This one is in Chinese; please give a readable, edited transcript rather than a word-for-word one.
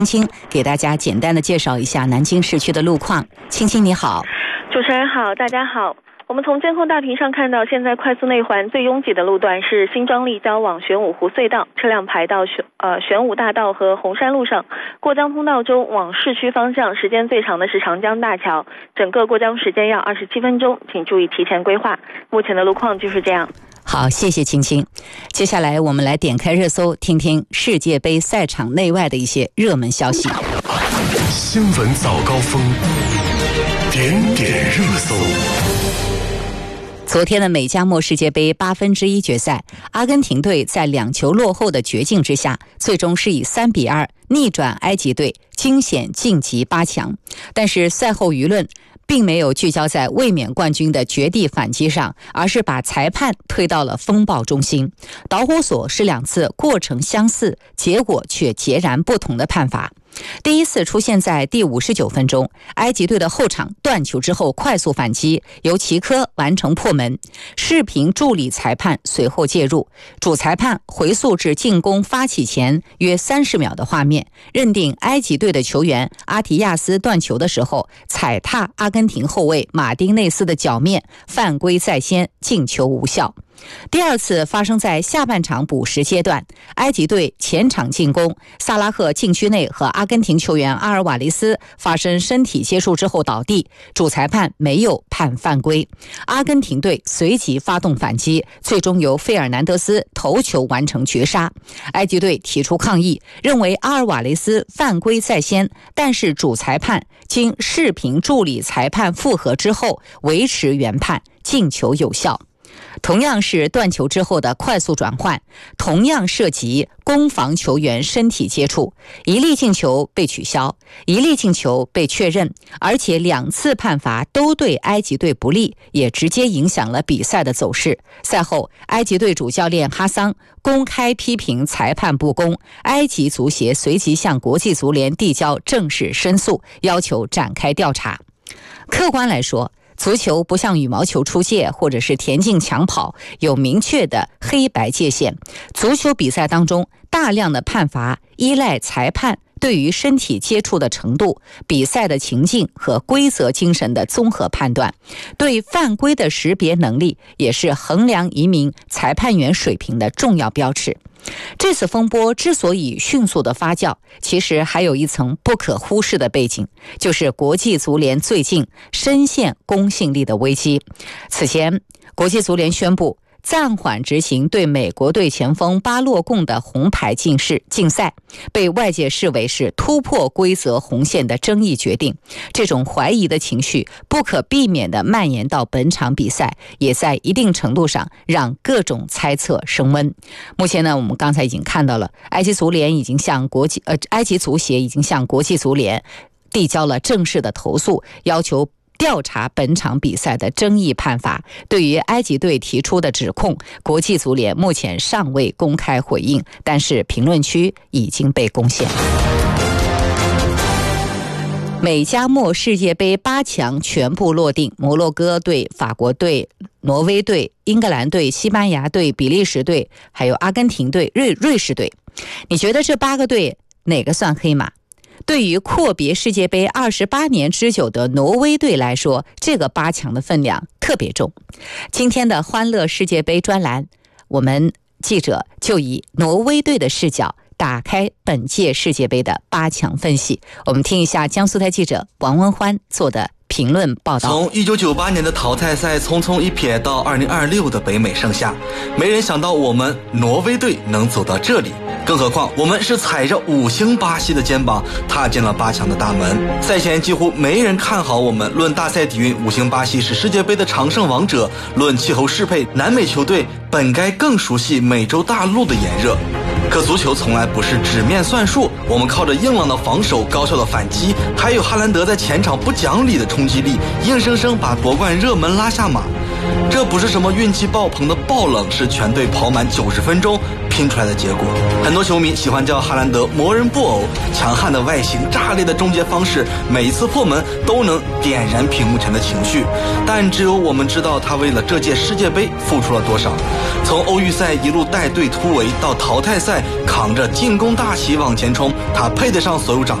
青给大家简单的介绍一下南京市区的路况。青青你好。 主持人好，大家好。我们从监控大屏上看到，现在快速内环最拥挤的路段是新庄立交往玄武湖隧道，车辆排到玄武大道和红山路上。过江通道中往市区方向，时间最长的是长江大桥，整个过江时间要27分钟，请注意提前规划。目前的路况就是这样。 好，谢谢青青。接下来我们来点开热搜，听听世界杯赛场内外的一些热门消息。 新闻早高峰，点点热搜。 昨天的美加墨世界杯1/8决赛，阿根廷队在2球落后的绝境之下，最终是以3-2逆转埃及队，惊险晋级8强。但是赛后舆论并没有聚焦在卫冕冠军的绝地反击上，而是把裁判推到了风暴中心。导火索是2次过程相似，结果却截然不同的判罚。第一次出现在第59分钟，埃及队的后场断球之后快速反击，由齐科完成破门，视频助理裁判随后介入，主裁判回溯至进攻发起前约30秒的画面，认定埃及队的球员阿提亚斯断球的时候踩踏阿根廷后卫马丁内斯的脚面，犯规在先，进球无效。第二次发生在下半场补时阶段，埃及队前场进攻，萨拉赫禁区内和阿根廷球员阿尔瓦雷斯发生身体接触之后倒地，主裁判没有判犯规。阿根廷队随即发动反击，最终由费尔南德斯头球完成绝杀。埃及队提出抗议，认为阿尔瓦雷斯犯规在先，但是主裁判经视频助理裁判复核之后维持原判，进球有效。同样是断球之后的快速转换，同样涉及攻防球员身体接触，一粒进球被取消，一粒进球被确认，而且2次判罚都对埃及队不利，也直接影响了比赛的走势。赛后，埃及队主教练哈桑公开批评裁判不公，埃及足协随即向国际足联递交正式申诉，要求展开调查。客观来说，足球不像羽毛球出界或者是田径抢跑有明确的黑白界限，足球比赛当中大量的判罚依赖裁判对于身体接触的程度、比赛的情境和规则精神的综合判断，对犯规的识别能力也是衡量一名裁判员水平的重要标尺。这次风波之所以迅速的发酵，其实还有一层不可忽视的背景，就是国际足联最近深陷公信力的危机。此前，国际足联宣布暂缓执行对美国队前锋巴洛贡的红牌禁赛，被外界视为是突破规则红线的争议决定。这种怀疑的情绪不可避免地蔓延到本场比赛，也在一定程度上让各种猜测升温。目前呢，我们刚才已经看到了，埃及足协已经向国际足联递交了正式的投诉，要求调查本场比赛的争议判罚。对于埃及队提出的指控，国际足联目前尚未公开回应，但是评论区已经被攻陷。美加墨世界杯8强全部落定，摩洛哥队、法国队、挪威队、英格兰队、西班牙队、比利时队，还有阿根廷队、瑞士队。你觉得这8个队哪个算黑马？对于阔别世界杯28年之久的挪威队来说，这个8强的分量特别重。今天的欢乐世界杯专栏，我们记者就以挪威队的视角打开本届世界杯的8强分析。我们听一下江苏台记者王文欢做的评论报道。 从1998年的淘汰赛匆匆一瞥到2026的北美盛夏，没人想到我们挪威队能走到这里，更何况我们是踩着5星巴西的肩膀踏进了8强的大门。赛前几乎没人看好我们，论大赛底蕴，5星巴西是世界杯的常胜王者；论气候适配，南美球队本该更熟悉美洲大陆的炎热。可足球从来不是纸面算术，我们靠着硬朗的防守、高效的反击，还有哈兰德在前场不讲理的冲击力，硬生生把夺冠热门拉下马。 这不是什么运气爆棚的爆冷，是全队跑满90分钟拼出来的结果。很多球迷喜欢叫哈兰德魔人布偶，强悍的外形，炸裂的终结方式，每一次破门都能点燃屏幕前的情绪。但只有我们知道他为了这届世界杯付出了多少。从欧预赛一路带队突围到淘汰赛扛着进攻大旗往前冲，他配得上所有掌